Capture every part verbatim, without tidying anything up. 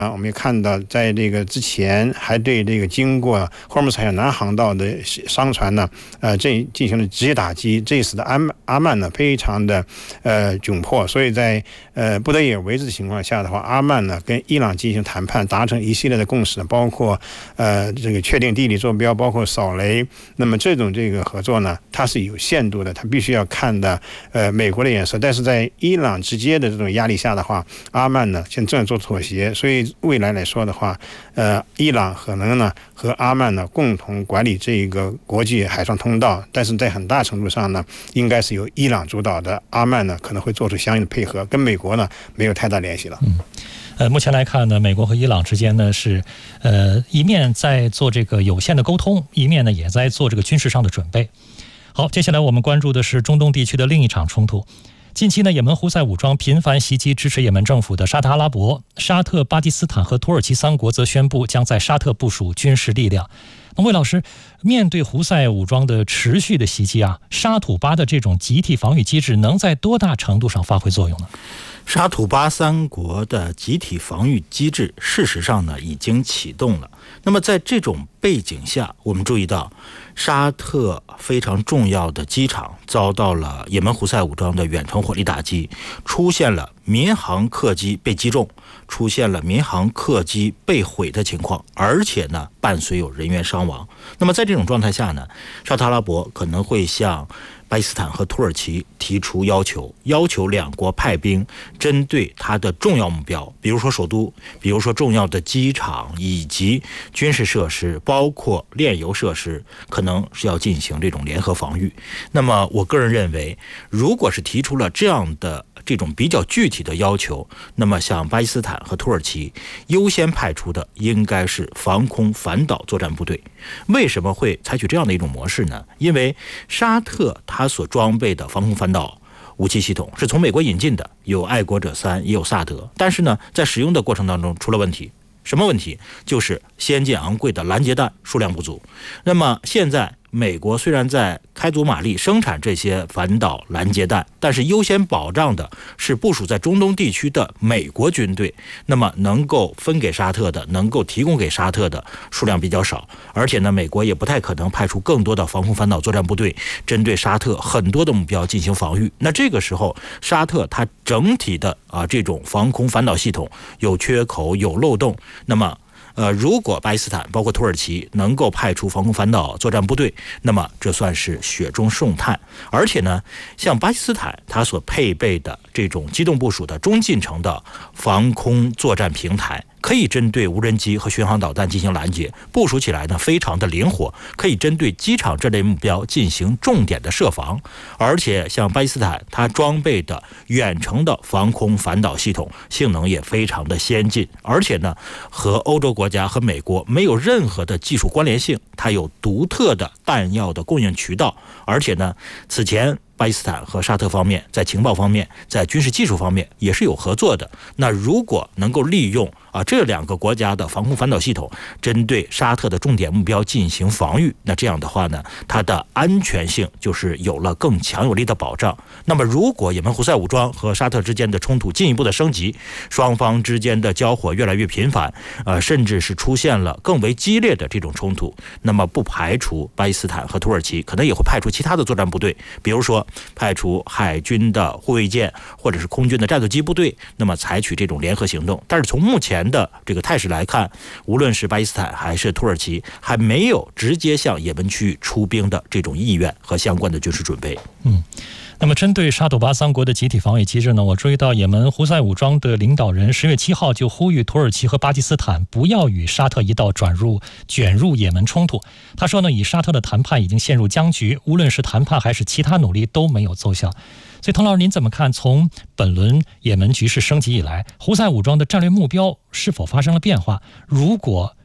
啊，我们也看到，在这个之前还对这个经过霍尔木兹海峡南航道的商船呢，呃，这进行了直接打击。这使得阿阿曼呢非常的呃窘迫，所以在呃不得已而为之的情况下的话，阿曼呢跟伊朗进行谈判，达成一系列的共识，包括呃这个确定地理坐标，包括扫雷。那么这种这个合作呢，它是有限度的，它必须要看的呃美国的眼色。但是在伊朗直接的这种压力下的话，阿曼呢现在正在做妥协，所以未来来说的话，呃，伊朗可能呢和阿曼呢共同管理这个国际海上通道，但是在很大程度上呢，应该是由伊朗主导的，阿曼呢可能会做出相应的配合，跟美国呢没有太大联系了。 嗯，呃，目前来看呢，美国和伊朗之间呢是，呃，一面在做这个有限的沟通，一面呢也在做这个军事上的准备。好，接下来我们关注的是中东地区的另一场冲突。近期呢，也门胡塞武装频繁袭击支持也门政府的沙特阿拉伯、沙特、巴基斯坦和土耳其三国则宣布将在沙特部署军事力量。那魏老师，面对胡塞武装的持续的袭击啊，沙土巴的这种集体防御机制能在多大程度上发挥作用呢？ 沙土巴三国的集体防御机制事实上呢已经启动了。那么在这种背景下，我们注意到沙特非常重要的机场遭到了也门胡塞武装的远程火力打击，出现了民航客机被击中，出现了民航客机被毁的情况，而且呢伴随有人员伤亡。那么在这种状态下呢，沙特阿拉伯可能会向巴基斯坦和土耳其提出要求，要求两国派兵针对它的重要目标，比如说首都，比如说重要的机场以及军事设施，包括炼油设施，可能是要进行这种联合防御。那么我个人认为，如果是提出了这样的这种比较具体的要求，那么像巴基斯坦和土耳其优先派出的应该是防空反导作战部队。为什么会采取这样的一种模式呢？因为沙特它所装备的防空反导武器系统是从美国引进的，有爱国者三也有萨德，但是呢在使用的过程当中出了问题。什么问题？就是先进昂贵的拦截弹数量不足。那么现在美国虽然在开足马力生产这些反导拦截弹，但是优先保障的是部署在中东地区的美国军队，那么能够分给沙特的，能够提供给沙特的数量比较少，而且呢美国也不太可能派出更多的防空反导作战部队针对沙特很多的目标进行防御。那这个时候沙特它整体的啊这种防空反导系统有缺口有漏洞，那么呃，如果巴基斯坦包括土耳其能够派出防空反导作战部队，那么这算是雪中送炭。而且呢，像巴基斯坦它所配备的这种机动部署的中近程的防空作战平台，可以针对无人机和巡航导弹进行拦截，部署起来呢非常的灵活，可以针对机场这类目标进行重点的设防。而且像巴基斯坦它装备的远程的防空反导系统性能也非常的先进，而且呢和欧洲国家和美国没有任何的技术关联性，它有独特的弹药的供应渠道。而且呢此前巴基斯坦和沙特方面在情报方面在军事技术方面也是有合作的。那如果能够利用啊这两个国家的防空反导系统针对沙特的重点目标进行防御，那这样的话呢它的安全性就是有了更强有力的保障。那么如果也门胡塞武装和沙特之间的冲突进一步的升级，双方之间的交火越来越频繁，呃甚至是出现了更为激烈的这种冲突，那么不排除巴基斯坦和土耳其可能也会派出其他的作战部队，比如说派出海军的护卫舰或者是空军的战斗机部队，那么采取这种联合行动。但是从目前的这个态势来看，无论是巴基斯坦还是土耳其还没有直接向也门区域出兵的这种意愿和相关的军事准备。 嗯，那么针对沙土巴三国的集体防御机制呢，我注意到也门胡塞武装的领导人十月七号就呼吁土耳其和巴基斯坦不要与沙特一道转入卷入也门冲突。他说呢，以沙特的谈判已经陷入僵局，无论是谈判还是其他努力都没有奏效。所以滕老师您怎么看，从本轮也门局势升级以来，胡塞武装的战略目标是否发生了变化？如果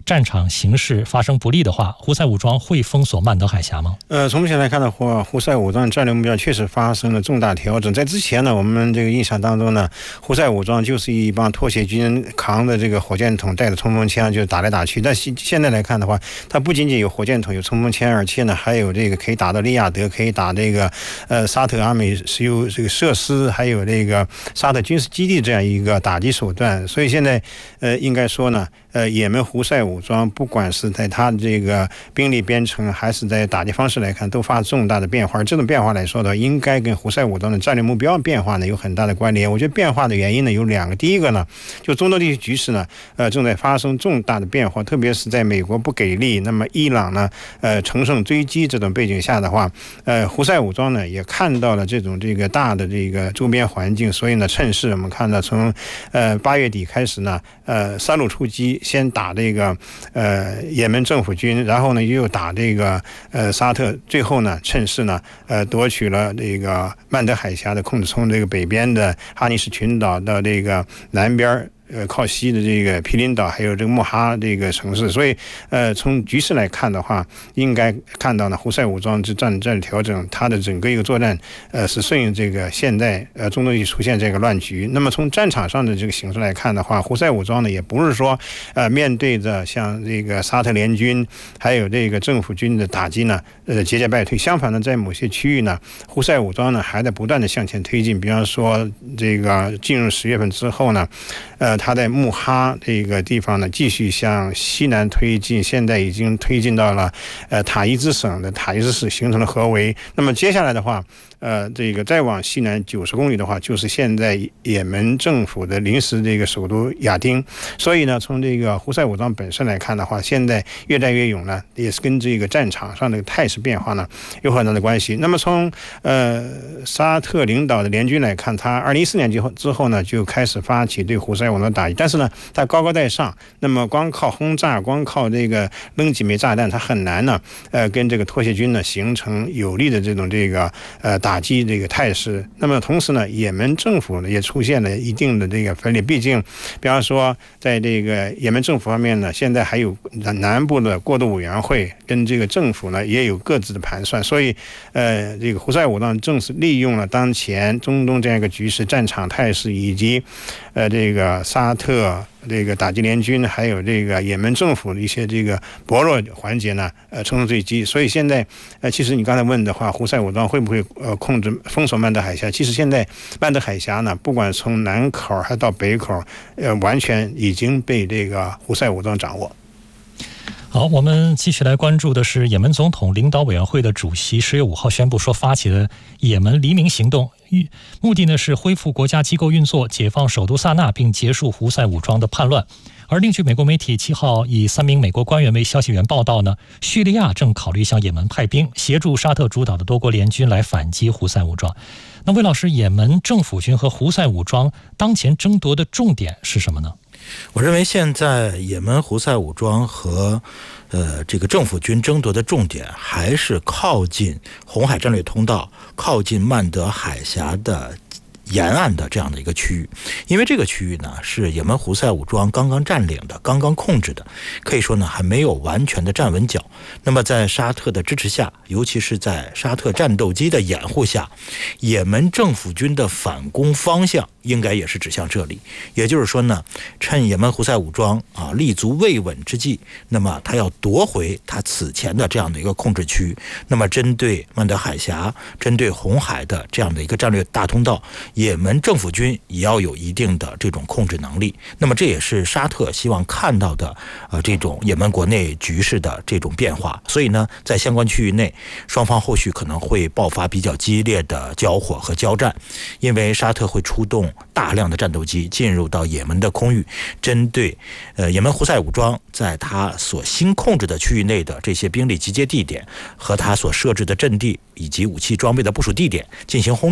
战场形势发生不利的话，胡塞武装会封锁曼德海峡吗？ 呃，从目前来看的话，胡塞武装战略目标确实发生了重大调整。在之前呢，我们这个印象当中呢，胡塞武装就是一帮脱血军扛着这个火箭筒，带着冲锋枪就打来打去。但现现在来看的话，它不仅仅有火箭筒、有冲锋枪，而且呢还有这个可以打到利雅得，可以打这个呃沙特阿美石油这个设施，还有这个沙特军事基地这样一个打击手段。所以现在呃应该说呢，呃也门胡塞武装不管是在它的这个兵力编程，还是在打击方式来看，都发生重大的变化。这种变化来说的，应该跟胡塞武装的战略目标变化呢有很大的关联。我觉得变化的原因呢有两个，第一个呢，就中东地区局势呢，呃正在发生重大的变化，特别是在美国不给力，那么伊朗呢，呃乘胜追击这种背景下的话，呃胡塞武装呢也看到了这种这个大的这个周边环境，所以呢趁势我们看到从呃八月底开始呢，呃三路出击，先打这个呃也门政府军，然后呢又打这个呃沙特，最后呢趁势呢呃夺取了这个曼德海峡的控制，从这个北边的哈尼什群岛到这个南边呃，靠西的这个毗邻岛，还有这个穆哈这个城市，所以，呃，从局势来看的话，应该看到呢，胡塞武装之战战调整，它的整个一个作战，呃，是顺应这个现在呃中东地区出现这个乱局。那么从战场上的这个形势来看的话，胡塞武装呢，也不是说，呃，面对着像这个沙特联军还有这个政府军的打击呢，呃，节节败退。相反呢，在某些区域呢，胡塞武装呢还在不断的向前推进。比方说，这个进入十月份之后呢，呃。他在穆哈这个地方呢，继续向西南推进，现在已经推进到了呃塔伊兹省的塔伊兹市，形成了合围。那么接下来的话，呃，这个再往西南九十公里的话，就是现在也门政府的临时这个首都亚丁。所以呢，从这个胡塞武装本身来看的话，现在越战越勇呢，也是跟这个战场上的态势变化呢有很大的关系。那么从呃沙特领导的联军来看，他二零一四年之后之后呢，就开始发起对胡塞武装打击，但是呢，他高高在上，那么光靠轰炸，光靠这个扔几枚炸弹，他很难呢，呃，跟这个脱血军呢形成有力的这种这个呃打击这个态势。那么同时呢，也门政府呢也出现了一定的这个分裂，毕竟，比方说在这个也门政府方面呢，现在还有南部的过渡委员会跟这个政府呢也有各自的盘算，所以，呃，这个胡塞武装正是利用了当前中东这样一个局势、战场态势以及，呃，这个沙特这个打击联军还有这个也门政府的一些这个薄弱环节呢，呃，乘胜追击。所以现在，呃，其实你刚才问的话，胡塞武装会不会呃控制封锁曼德海峡？其实现在曼德海峡呢，不管从南口还到北口，呃，完全已经被这个胡塞武装掌握。 好，我们继续来关注的是也门总统领导委员会的主席十月五号宣布说，发起的也门黎明行动，目的呢是恢复国家机构运作，解放首都萨那，并结束胡塞武装的叛乱。而另据美国媒体七号以三名美国官员为消息源报道呢，叙利亚正考虑向也门派兵，协助沙特主导的多国联军来反击胡塞武装。那魏老师，也门政府军和胡塞武装当前争夺的重点是什么呢？ 我认为现在也门胡塞武装和呃这个政府军争夺的重点还是靠近红海战略通道，靠近曼德海峡的沿岸的这样的一个区域。因为这个区域呢是也门胡塞武装刚刚占领的，刚刚控制的，可以说呢还没有完全的站稳脚。那么在沙特的支持下，尤其是在沙特战斗机的掩护下，也门政府军的反攻方向应该也是指向这里。也就是说呢，趁也门胡塞武装啊立足未稳之际，那么他要夺回他此前的这样的一个控制区。那么针对曼德海峡，针对红海的这样的一个战略大通道，也门政府军也要有一定的这种控制能力。那么这也是沙特希望看到的呃这种也门国内局势的这种变化。所以呢，在相关区域内，双方后续可能会爆发比较激烈的交火和交战，因为沙特会出动大量的战斗机进入到也门的空域，针对呃也门胡塞武装在他所新控制的区域内的这些兵力集结地点和他所设置的阵地以及武器装备的部署地点进行轰炸，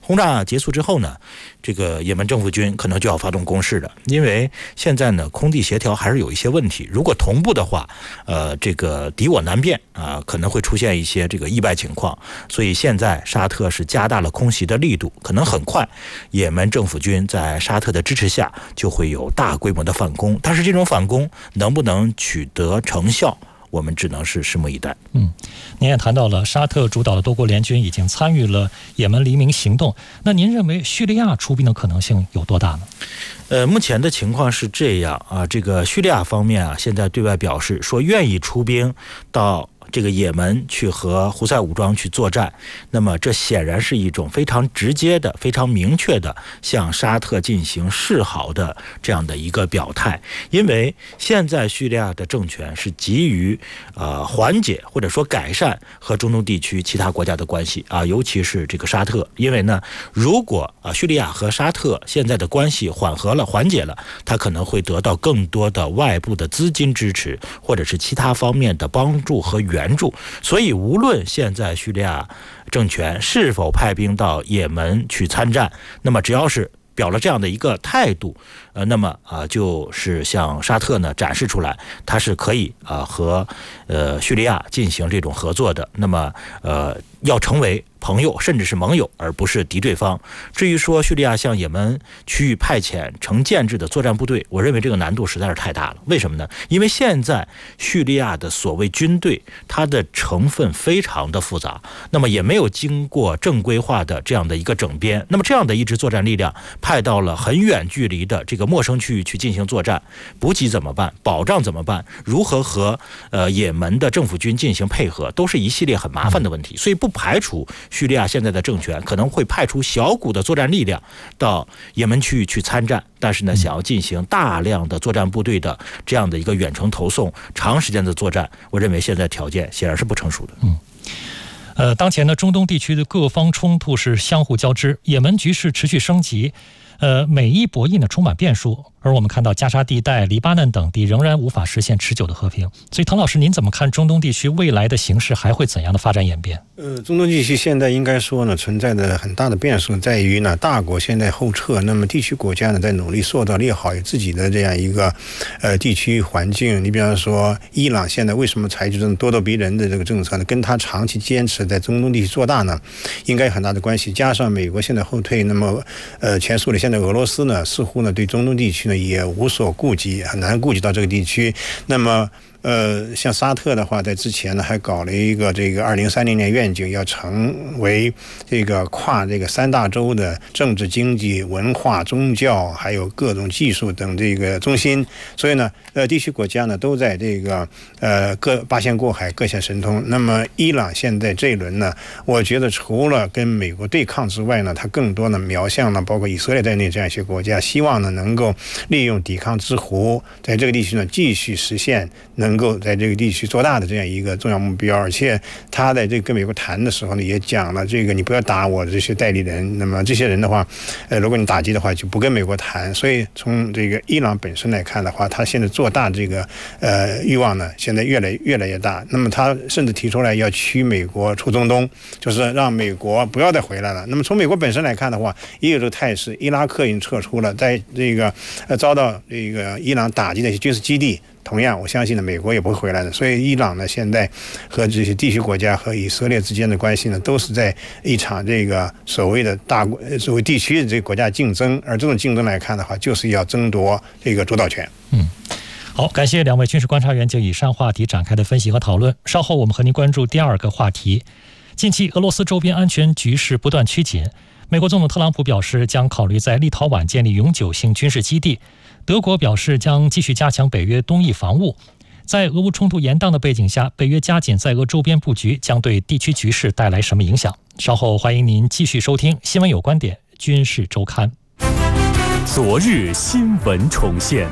轰炸结束之后呢，这个也门政府军可能就要发动攻势了，因为现在呢空地协调还是有一些问题，如果同步的话，呃，这个敌我难辨啊、呃，可能会出现一些这个意外情况，所以现在沙特是加大了空袭的力度，可能很快也门政府军在沙特的支持下就会有大规模的反攻，但是这种反攻能不能取得成效，我们只能是拭目以待。 嗯，您也谈到了沙特主导的多国联军已经参与了也门黎明行动，那您认为叙利亚出兵的可能性有多大呢？ 呃，目前的情况是这样啊，这个叙利亚方面啊，现在对外表示说愿意出兵到这个也门去和胡塞武装去作战，那么这显然是一种非常直接的、非常明确的向沙特进行示好的这样的一个表态。因为现在叙利亚的政权是急于呃缓解或者说改善和中东地区其他国家的关系啊，尤其是这个沙特。因为呢，如果啊叙利亚和沙特现在的关系缓和了、缓解了，它可能会得到更多的外部的资金支持，或者是其他方面的帮助和援助。所以无论现在叙利亚政权是否派兵到也门去参战，那么只要是表了这样的一个态度，呃，那么啊、呃，就是向沙特呢展示出来，它是可以啊、呃、和呃叙利亚进行这种合作的。那么呃，要成为朋友甚至是盟友，而不是敌对方。至于说叙利亚向也门区域派遣成建制的作战部队，我认为这个难度实在是太大了。为什么呢？因为现在叙利亚的所谓军队，它的成分非常的复杂，那么也没有经过正规化的这样的一个整编。那么这样的一支作战力量派到了很远距离的这个陌生区域去进行作战，补给怎么办？保障怎么办？如何和呃也门的政府军进行配合，都是一系列很麻烦的问题。所以不排除叙利亚现在的政权可能会派出小股的作战力量到也门区域去参战，但是呢，想要进行大量的作战部队的这样的一个远程投送、长时间的作战，我认为现在条件显然是不成熟的。 嗯。呃，当前呢，中东地区的各方冲突是相互交织，也门局势持续升级，呃，美伊博弈呢充满变数。而我们看到加沙地带、黎巴嫩等地仍然无法实现持久的和平。所以，唐老师，您怎么看中东地区未来的形势还会怎样的发展演变？ 呃，中东地区现在应该说呢，存在的很大的变数在于呢，大国现在后撤，那么地区国家呢在努力塑造利好自己的这样一个呃地区环境。你比方说，伊朗现在为什么采取这种咄咄逼人的这个政策呢？跟他长期坚持在中东地区做大呢，应该有很大的关系。加上美国现在后退，那么呃，前苏联现在俄罗斯呢，似乎呢对中东地区呢也无所顾及，很难顾及到这个地区。那么呃，像沙特的话，在之前呢还搞了一个这个二零三零年愿景，要成为这个跨这个三大洲的政治、经济、文化、宗教，还有各种技术等这个中心。所以呢，呃，地区国家呢都在这个呃各八仙过海，各显神通。那么伊朗现在这一轮呢，我觉得除了跟美国对抗之外呢，它更多呢瞄向了包括以色列在内这样一些国家，希望呢能够利用抵抗之湖，在这个地区呢继续实现能够在这个地区做大的这样一个重要目标。而且他在这个跟美国谈的时候呢，也讲了这个你不要打我这些代理人，那么这些人的话，呃，如果你打击的话，就不跟美国谈。所以从这个伊朗本身来看的话，他现在做大这个呃欲望呢，现在越来越来越大。那么他甚至提出来要驱美国出中东，就是让美国不要再回来了。那么从美国本身来看的话，也有这个态势。伊拉克已经撤出了，在这个呃遭到这个伊朗打击的一些军事基地。同样，我相信呢，美国也不会回来的。所以，伊朗呢，现在和这些地区国家和以色列之间的关系呢，都是在一场这个所谓的大国、所谓地区的这个国家竞争。而这种竞争来看的话，就是要争夺这个主导权。 嗯，好，感谢两位军事观察员就以上话题展开的分析和讨论。稍后我们和您关注第二个话题。近期，俄罗斯周边安全局势不断趋紧。美国总统特朗普表示，将考虑在立陶宛建立永久性军事基地。德国表示将继续加强北约东翼防务。在俄乌冲突延宕的背景下，北约加紧在俄周边布局将对地区局势带来什么影响？稍后欢迎您继续收听《新闻有观点·军事周刊》。 昨日新闻重现。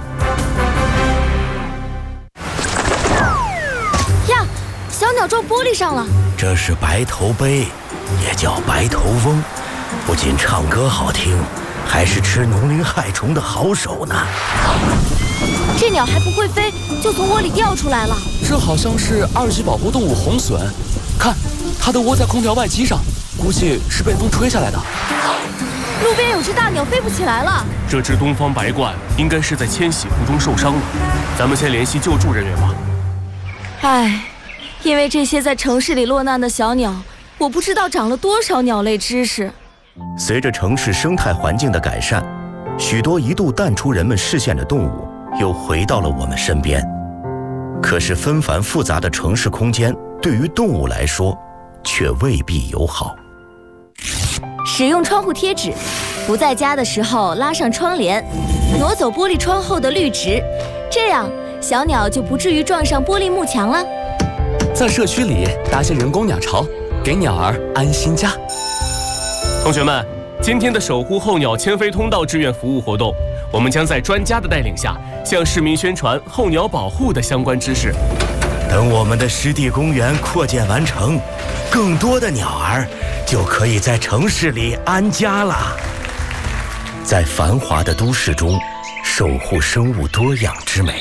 呀，小鸟撞玻璃上了。 这是白头鹎，也叫白头翁，不仅唱歌好听，还是吃农林害虫的好手呢。 这鸟还不会飞，就从窝里掉出来了。 这好像是二级保护动物红隼，看，它的窝在空调外机上，估计是被风吹下来的。 路边有只大鸟飞不起来了。 这只东方白鹳应该是在迁徙途中受伤了，咱们先联系救助人员吧。 唉，因为这些在城市里落难的小鸟，我不知道长了多少鸟类知识。 随着城市生态环境的改善，许多一度淡出人们视线的动物又回到了我们身边。可是纷繁复杂的城市空间对于动物来说却未必友好。 使用窗户贴纸，不在家的时候拉上窗帘，挪走玻璃窗后的绿植，这样小鸟就不至于撞上玻璃幕墙了。 在社区里搭些人工鸟巢，给鸟儿安心家。 同学们，今天的守护候鸟迁飞通道志愿服务活动，我们将在专家的带领下，向市民宣传候鸟保护的相关知识。 等我们的湿地公园扩建完成，更多的鸟儿就可以在城市里安家了。在繁华的都市中，守护生物多样之美。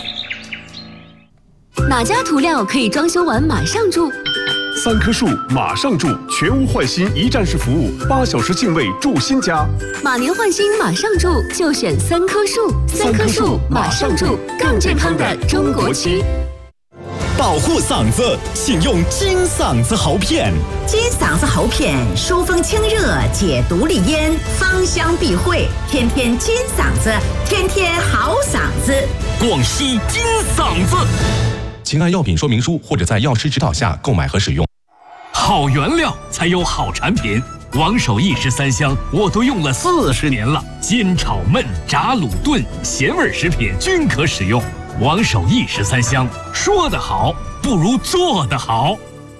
哪家涂料可以装修完马上住？ 三棵树马上住，全屋换新一站式服务，八小时净位住新家。 马年换新马上住，就选三棵树。三棵树马上住，更健康的中国区。 保护嗓子，请用金嗓子喉片。 金嗓子喉片疏风清热，解毒利咽，芳香避秽，天天金嗓子，天天好嗓子。 广西金嗓子。 请按药品说明书或者在药师指导下购买和使用。 好原料才有好产品，王守义十三香我都用了四十年了，煎炒焖炸卤炖咸味食品均可使用。王守义十三香，说得好不如做得好。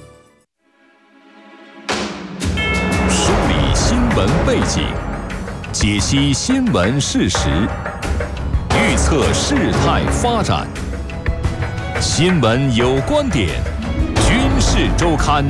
梳理新闻背景，解析新闻事实，预测事态发展。新闻有观点，军事周刊。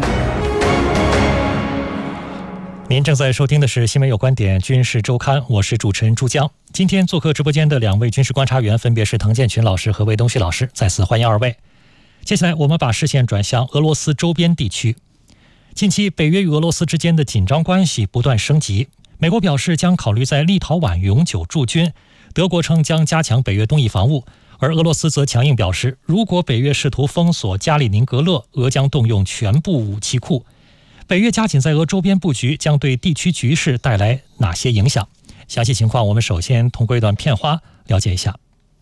您正在收听的是新闻有观点军事周刊，我是主持人朱江。今天做客直播间的两位军事观察员分别是滕建群老师和魏东旭老师，再次欢迎二位。接下来我们把视线转向俄罗斯周边地区。近期北约与俄罗斯之间的紧张关系不断升级，美国表示将考虑在立陶宛永久驻军，德国称将加强北约东翼防务，而俄罗斯则强硬表示，如果北约试图封锁加里宁格勒，俄将动用全部武器库。北约加紧在俄周边布局将对地区局势带来哪些影响？详细情况我们首先通过一段片花了解一下。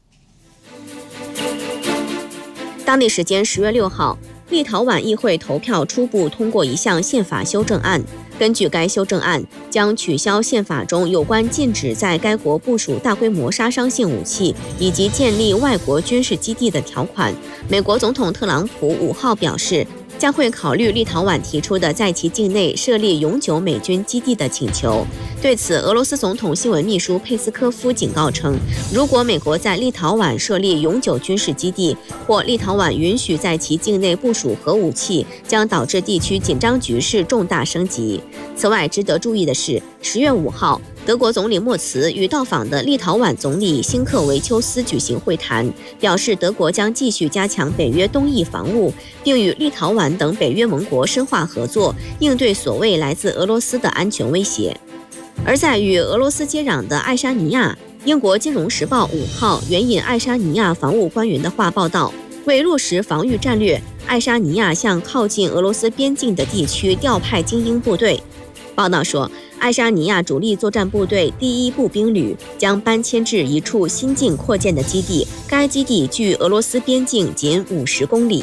当地时间十月六号，立陶宛议会投票初步通过一项宪法修正案。根据该修正案，将取消宪法中有关禁止在该国部署大规模杀伤性武器以及建立外国军事基地的条款。美国总统特朗普五号表示，将会考虑立陶宛提出的在其境内设立永久美军基地的请求。对此，俄罗斯总统新闻秘书佩斯科夫警告称，如果美国在立陶宛设立永久军事基地，或立陶宛允许在其境内部署核武器，将导致地区紧张局势重大升级。此外，值得注意的是，十月五号，德国总理默茨与到访的立陶宛总理辛克维丘斯举行会谈，表示德国将继续加强北约东翼防务，并与立陶宛等北约盟国深化合作，应对所谓来自俄罗斯的安全威胁。而在与俄罗斯接壤的爱沙尼亚，英国《金融时报》五号援引爱沙尼亚防务官员的话报道，为落实防御战略，爱沙尼亚向靠近俄罗斯边境的地区调派精英部队。报道说，爱沙尼亚主力作战部队第一步兵旅将搬迁至一处新近扩建的基地，该基地距俄罗斯边境仅五十公里。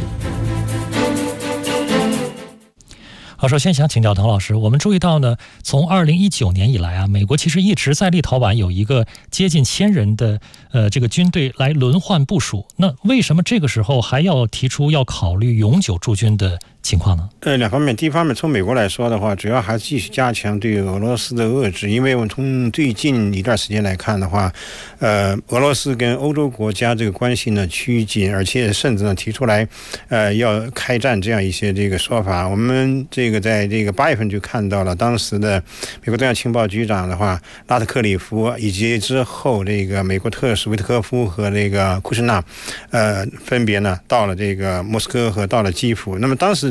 好，首先想请教滕老师，我们注意到呢，从二零一九年以来啊，美国其实一直在立陶宛有一个接近千人的呃这个军队来轮换部署。那为什么这个时候还要提出要考虑永久驻军的情况呢？ 呃，两方面，第一方面，从美国来说的话，主要还是继续加强对俄罗斯的遏制，因为我们从最近一段时间来看的话，呃，俄罗斯跟欧洲国家这个关系呢趋紧，而且甚至呢提出来，呃，要开战这样一些这个说法。我们这个在这个八月份就看到了，当时的美国中央情报局长的话，拉特克里夫，以及之后这个美国特使维特科夫和这个库什纳，呃，分别呢到了这个莫斯科和到了基辅。那么当时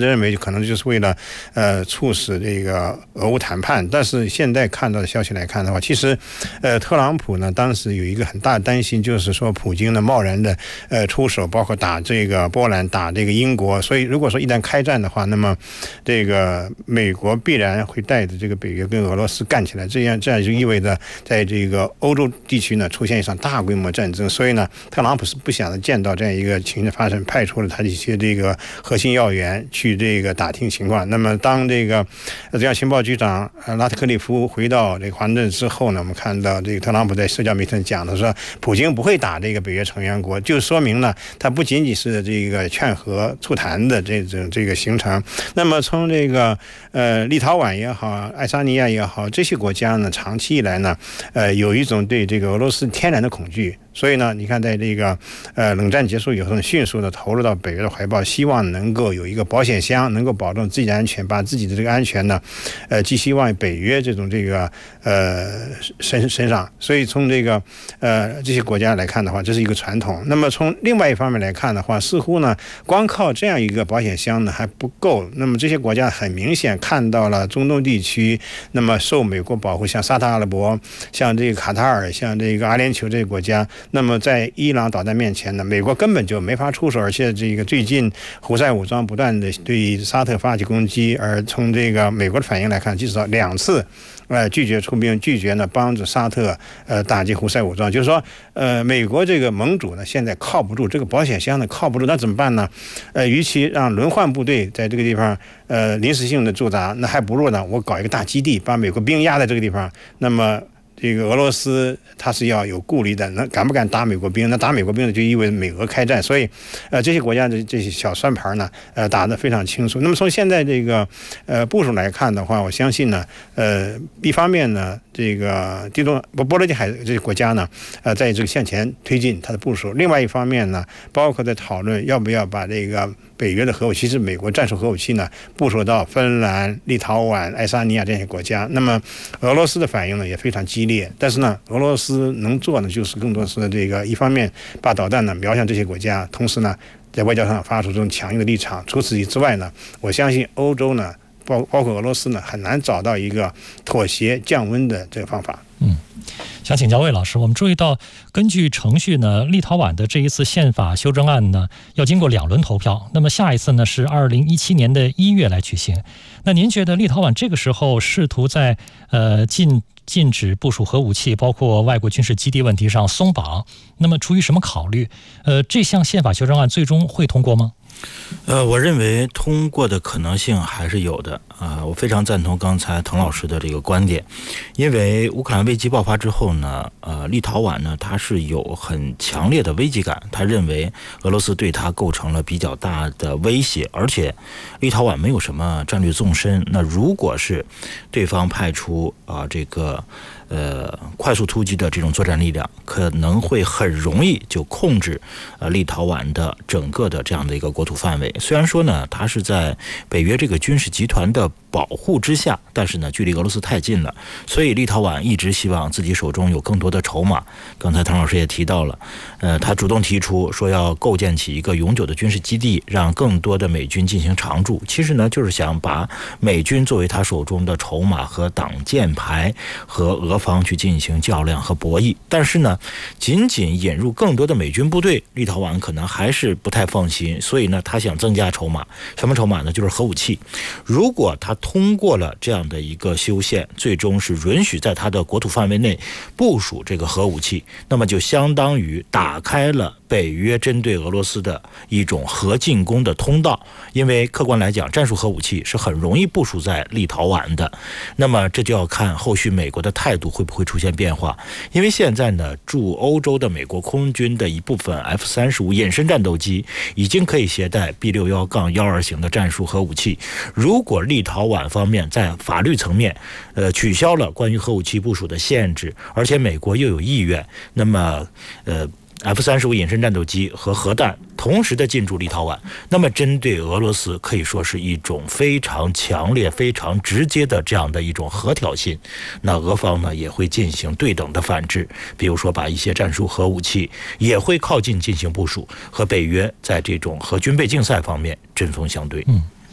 的认为可能就是为了呃促使这个俄乌谈判。但是现在看到的消息来看的话，其实呃特朗普呢当时有一个很大的担心，就是说普京呢贸然的呃出手，包括打这个波兰、打这个英国。所以如果说一旦开战的话，那么这个美国必然会带着这个北约跟俄罗斯干起来，这样这样就意味着在这个欧洲地区呢出现一场大规模战争。所以呢，特朗普是不想见到这样一个情形发生，派出了他一些这个核心要员去这个打听情况。那么当这个这样情报局长拉特克利夫回到这个华盛顿之后呢，我们看到这个特朗普在社交媒体上讲的说，普京不会打这个北约成员国，就说明呢，他不仅仅是这个劝和促谈的这种这个行程。那么从这个呃立陶宛也好，爱沙尼亚也好，这些国家呢，长期以来呢，呃有一种对这个俄罗斯天然的恐惧。所以呢，你看，在这个呃冷战结束以后，迅速的投入到北约的怀抱，希望能够有一个保险箱，能够保证自己的安全，把自己的这个安全呢，呃，寄希望北约这种这个呃身身上。所以从这个呃这些国家来看的话，这是一个传统。那么从另外一方面来看的话，似乎呢，光靠这样一个保险箱呢还不够。那么这些国家很明显看到了中东地区，那么受美国保护，像沙特阿拉伯、像这个卡塔尔、像这个阿联酋这些国家。那么在伊朗导弹面前呢，美国根本就没法出手，而且这个最近胡塞武装不断的对沙特发起攻击，而从这个美国的反应来看，至少两次呃拒绝出兵，拒绝呢帮助沙特呃打击胡塞武装。就是说呃美国这个盟主呢现在靠不住，这个保险箱呢靠不住，那怎么办呢？呃与其让轮换部队在这个地方呃临时性的驻扎，那还不如呢我搞一个大基地，把美国兵压在这个地方。那么这个俄罗斯它是要有顾虑的，那敢不敢打美国兵？那打美国兵呢，就意味着美俄开战。所以，呃，这些国家的这些小算盘呢，呃，打得非常清楚。那么从现在这个呃部署来看的话，我相信呢，呃，一方面呢，这个地中波波罗的海这些国家呢，呃，在这个向前推进它的部署；另外一方面呢，包括在讨论要不要把这个北约的核武器，是美国战术核武器呢，部署到芬兰、立陶宛、爱沙尼亚这些国家。那么俄罗斯的反应呢，也非常激烈。但是呢，俄罗斯能做的就是更多是这个一方面把导弹呢瞄向这些国家，同时呢在外交上发出这种强硬的立场。除此之外呢，我相信欧洲呢，包包括俄罗斯呢，很难找到一个妥协降温的这个方法。 嗯，想请教魏老师，我们注意到，根据程序呢，立陶宛的这一次宪法修正案呢，要经过两轮投票。那么下一次呢是二零一七年的一月来举行。那您觉得立陶宛这个时候试图在呃禁禁止部署核武器，包括外国军事基地问题上松绑，那么出于什么考虑？呃，这项宪法修正案最终会通过吗？ 呃，我认为通过的可能性还是有的啊、呃。我非常赞同刚才滕老师的这个观点，因为乌克兰危机爆发之后呢，呃，立陶宛呢，它是有很强烈的危机感，他认为俄罗斯对它构成了比较大的威胁，而且立陶宛没有什么战略纵深。那如果是对方派出啊、呃、这个呃快速突击的这种作战力量，可能会很容易就控制呃立陶宛的整个的这样的一个国土范围。虽然说呢，它是在北约这个军事集团的保护之下，但是呢，距离俄罗斯太近了，所以立陶宛一直希望自己手中有更多的筹码。刚才滕老师也提到了，呃，他主动提出说要构建起一个永久的军事基地，让更多的美军进行常驻。其实呢，就是想把美军作为他手中的筹码和挡箭牌，和俄方去进行较量和博弈。但是呢，仅仅引入更多的美军部队，立陶宛可能还是不太放心，所以呢，他想增加筹码。什么筹码呢？就是核武器。如果他通过了这样的一个修宪，最终是允许在他的国土范围内部署这个核武器，那么就相当于打开了北约针对俄罗斯的一种核进攻的通道。因为客观来讲，战术核武器是很容易部署在立陶宛的，那么这就要看后续美国的态度会不会出现变化。因为现在呢，驻欧洲的美国空军的一部分 F 三十五 隐身战斗机已经可以携带 B 六一杠一二 型的战术核武器。如果立陶宛方面在法律层面呃取消了关于核武器部署的限制，而且美国又有意愿，那么呃F 三十五 隐身战斗机和核弹同时的进驻立陶宛，那么针对俄罗斯可以说是一种非常强烈、非常直接的这样的一种核挑衅。那俄方呢也会进行对等的反制，比如说把一些战术核武器也会靠近进行部署，和北约在这种核军备竞赛方面针锋相对。 嗯。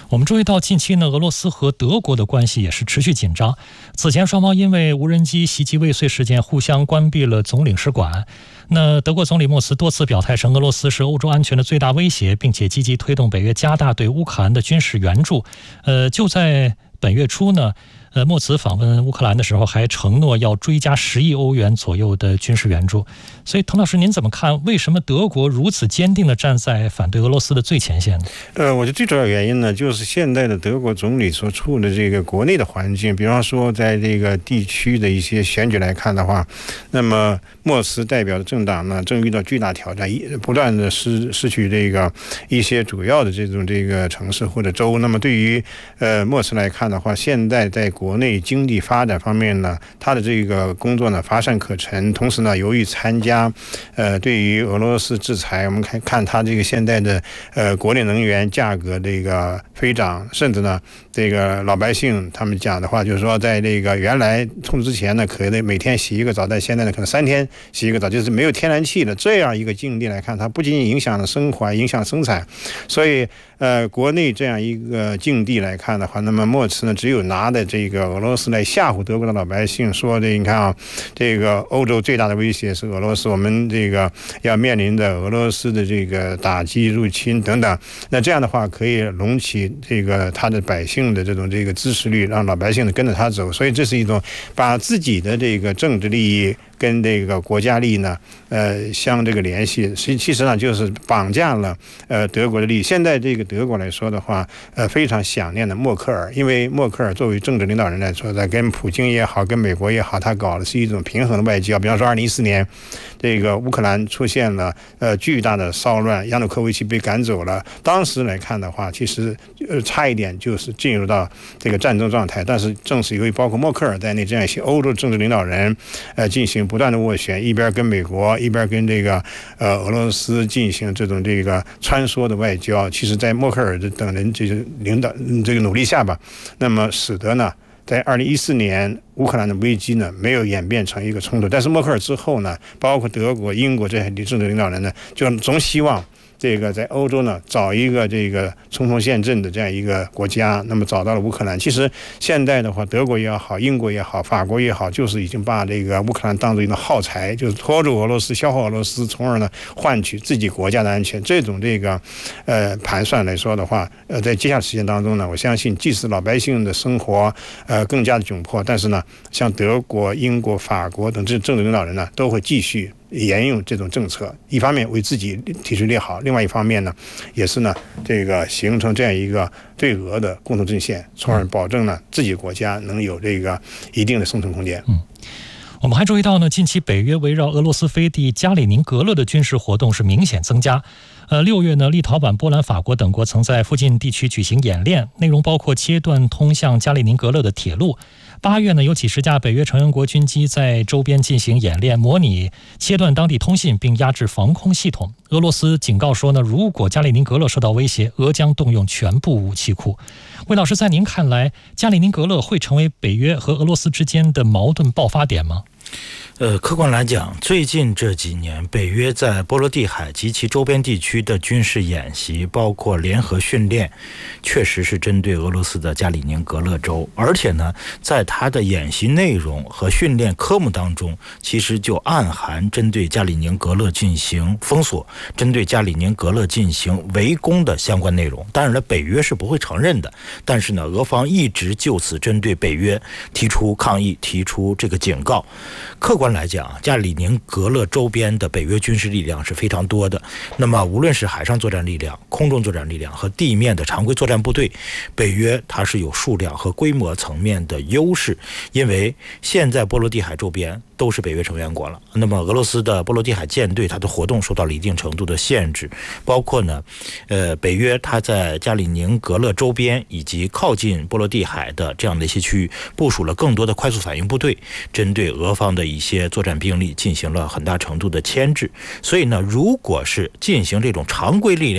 我们注意到近期呢，俄罗斯和德国的关系也是持续紧张。此前双方因为无人机袭击未遂事件互相关闭了总领事馆。那德国总理默茨多次表态称俄罗斯是欧洲安全的最大威胁，并且积极推动北约加大对乌克兰的军事援助。呃，就在本月初呢，呃，默茨访问乌克兰的时候还承诺要追加十亿欧元左右的军事援助。所以滕老师您怎么看，为什么德国如此坚定地站在反对俄罗斯的最前线呢？ 呃，我觉得最主要原因呢，就是现在的德国总理所处的这个国内的环境，比方说在这个地区的一些选举来看的话，那么默茨代表的政党呢正遇到巨大挑战，不断的失失去这个一些主要的这种这个城市或者州。那么对于呃默茨来看的话，现在在国内经济发展方面呢，他的这个工作呢乏善可陈，同时呢由于参加呃对于俄罗斯制裁，我们看看他这个现在的呃国内能源价格这个飞涨，甚至呢这个老百姓他们讲的话就是说，在这个原来冲之前呢可以每天洗一个澡，但现在呢可能三天洗一个澡，就是没有天然气的这样一个境地来看，它不仅仅影响了生活，影响生产。所以呃国内这样一个境地来看的话，那么默茨呢只有拿的这个俄罗斯来吓唬德国的老百姓，说的你看啊，这个欧洲最大的威胁是俄罗斯，我们这个要面临着俄罗斯的这个打击入侵等等。那这样的话可以隆起这个他的百姓的这种这个支持率，让老百姓跟着他走。所以这是一种把自己的这个政治利益跟这个国家利益呢呃相这个联系，其实呢就是绑架了呃德国的利益。现在这个德国来说的话，呃非常想念的默克尔，因为默克尔作为政治领导人来说，在跟普京也好，跟美国也好，他搞的是一种平衡的外交。比方说二零一四年这个乌克兰出现了呃巨大的骚乱，亚努科维奇被赶走了，当时来看的话，其实呃差一点就是进入到这个战争状态。但是正是由于包括默克尔在内这样一些欧洲政治领导人呃进行不断的斡旋，一边跟美国，一边跟这个呃俄罗斯进行这种这个穿梭的外交。其实在默克尔等人这个领导这个努力下吧，那么使得呢在二零一四年乌克兰的危机呢没有演变成一个冲突。但是默克尔之后呢，包括德国、英国这些政治领导人呢，就总希望这个在欧洲呢找一个这个冲锋陷阵的这样一个国家，那么找到了乌克兰。其实现在的话，德国也好，英国也好，法国也好，就是已经把这个乌克兰当作一个耗材，就是拖住俄罗斯，消耗俄罗斯，从而呢换取自己国家的安全。这种这个呃盘算来说的话，呃在接下来时间当中呢，我相信即使老百姓的生活呃更加的窘迫，但是呢，像德国、英国、法国等这政治领导人呢，都会继续沿用这种政策，一方面为自己体制利好，另外一方面呢，也是呢这个形成这样一个对俄的共同阵线，从而保证呢自己国家能有这个一定的生存空间。 嗯，我们还注意到呢，近期北约围绕俄罗斯飞地加里宁格勒的军事活动是明显增加。呃，六月呢，立陶宛、波兰、法国等国曾在附近地区举行演练，内容包括切断通向加里宁格勒的铁路。八月呢，有几十架北约成员国军机在周边进行演练，模拟切断当地通信并压制防空系统。俄罗斯警告说呢，如果加里宁格勒受到威胁，俄将动用全部武器库。魏老师，在您看来，加里宁格勒会成为北约和俄罗斯之间的矛盾爆发点吗？ 呃，客观来讲，最近这几年，北约在波罗的海及其周边地区的军事演习，包括联合训练，确实是针对俄罗斯的加里宁格勒州。而且呢，在它的演习内容和训练科目当中，其实就暗含针对加里宁格勒进行封锁、针对加里宁格勒进行围攻的相关内容。当然了，北约是不会承认的，但是呢，俄方一直就此针对北约提出抗议，提出这个警告。客观来讲，加里宁格勒周边的北约军事力量是非常多的。那么无论是海上作战力量、空中作战力量和地面的常规作战部队，北约它是有数量和规模层面的优势。因为现在波罗的海周边都是北约成员国了，那么俄罗斯的波罗的海舰队它的活动受到了一定程度的限制，包括呢，呃，北约它在加里宁格勒周边以及靠近波罗的海的这样的一些区域部署了更多的快速反应部队，针对俄方的一些作战兵力进行了很大程度的牵制。所以呢，如果是进行这种常规力量的较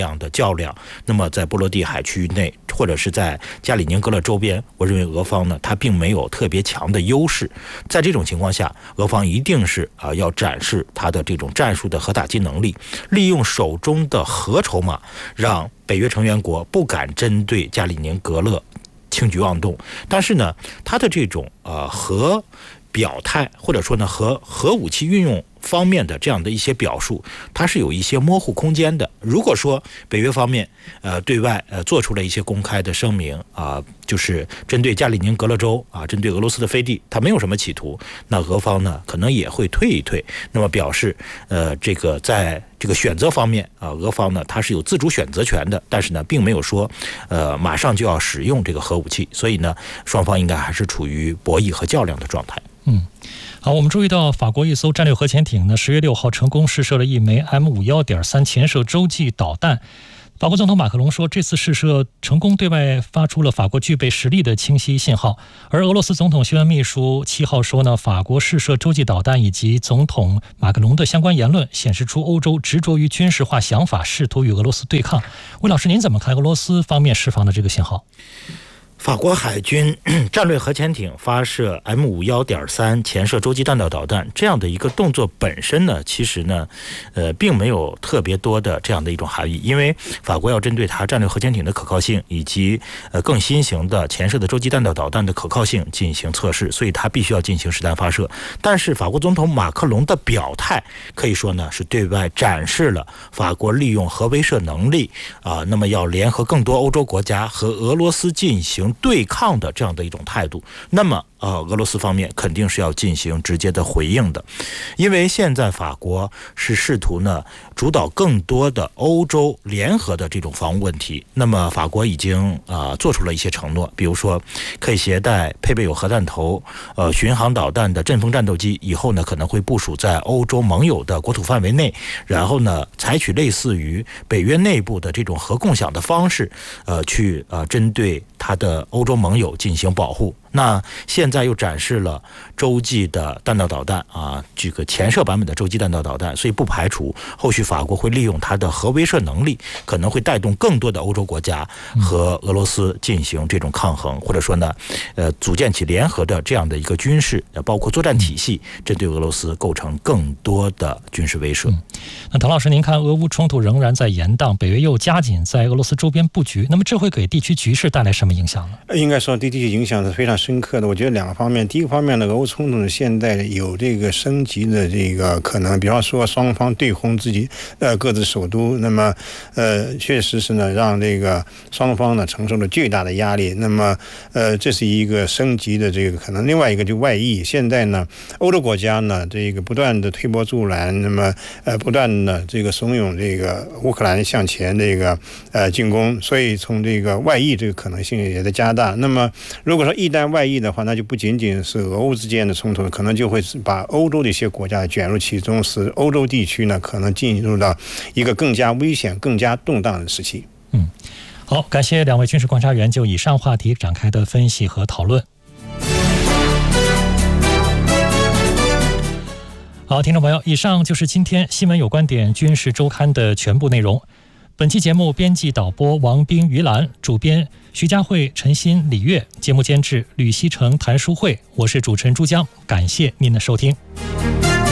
较量。那么在波罗的海区域内，或者是在加里宁格勒周边，我认为俄方呢，它并没有特别强的优势。在这种情况下，俄方一定是啊、呃、要展示它的这种战术的核打击能力，利用手中的核筹码，让北约成员国不敢针对加里宁格勒轻举妄动。但是呢，它的这种呃核表态，或者说呢核核武器运用方面的这样的一些表述，它是有一些模糊空间的。如果说北约方面呃对外呃做出了一些公开的声明啊、呃，就是针对加里宁格勒州啊，针对俄罗斯的飞地，它没有什么企图，那俄方呢可能也会退一退，那么表示呃这个在这个选择方面啊，俄方呢它是有自主选择权的，但是呢并没有说呃马上就要使用这个核武器，所以呢双方应该还是处于博弈和较量的状态。 嗯，好，我们注意到法国一艘战略核潜艇呢，十月六号成功试射了一枚 M 五幺点三潜射洲际导弹。法国总统马克龙说，这次试射成功对外发出了法国具备实力的清晰信号。而俄罗斯总统新闻秘书七号说呢，法国试射洲际导弹以及总统马克龙的相关言论，显示出欧洲执着于军事化想法，试图与俄罗斯对抗。魏老师，您怎么看俄罗斯方面释放的这个信号？ 法国海军战略核潜艇发射 M 五幺点三潜射洲际弹道导弹这样的一个动作本身呢，其实呢，呃，并没有特别多的这样的一种含义，因为法国要针对它战略核潜艇的可靠性以及呃更新型的潜射的洲际弹道导弹的可靠性进行测试，所以它必须要进行实弹发射。但是法国总统马克龙的表态可以说呢，是对外展示了法国利用核威慑能力啊、呃，那么要联合更多欧洲国家和俄罗斯进行对抗的这样的一种态度。那么呃，俄罗斯方面肯定是要进行直接的回应的，因为现在法国是试图呢主导更多的欧洲联合的这种防务问题。那么法国已经啊、呃、做出了一些承诺，比如说可以携带配备有核弹头、呃巡航导弹的阵风战斗机，以后呢可能会部署在欧洲盟友的国土范围内，然后呢采取类似于北约内部的这种核共享的方式，呃去呃针对它的欧洲盟友进行保护。那现在又展示了洲际的弹道导弹啊，这个潜射版本的洲际弹道导弹，所以不排除后续法国会利用它的核威慑能力，可能会带动更多的欧洲国家和俄罗斯进行这种抗衡，或者说呢，呃，组建起联合的这样的一个军事，包括作战体系，针对俄罗斯构成更多的军事威慑。 嗯、那唐老师，您看俄乌冲突仍然在延宕，北约又加紧在俄罗斯周边布局，那么这会给地区局势带来什么影响呢？ 应该说，对地区影响是非常深刻的。我觉得两个方面，第一个方面呢，俄乌冲突现在有这个升级的这个可能，比方说双方对轰自己呃各自首都，那么呃确实是呢让这个双方呢承受了巨大的压力。那么呃这是一个升级的这个可能。另外一个就外溢，现在呢欧洲国家呢这个不断的推波助澜，那么呃不断的这个怂恿这个乌克兰向前这个呃进攻，所以从这个外溢这个可能性也在加大。那么如果说一旦外溢的话，那就不仅仅是俄乌之间的冲突，可能就会把欧洲的一些国家卷入其中，使欧洲地区呢可能进入到一个更加危险、更加动荡的时期。 嗯，好，感谢两位军事观察员就以上话题展开的分析和讨论。好，听众朋友，以上就是今天新闻有观点军事周刊的全部内容。本期节目编辑导播王斌、于兰，主编徐佳慧、陈鑫、李月，节目监制吕希成、谭淑慧，我是主持人朱江，感谢您的收听。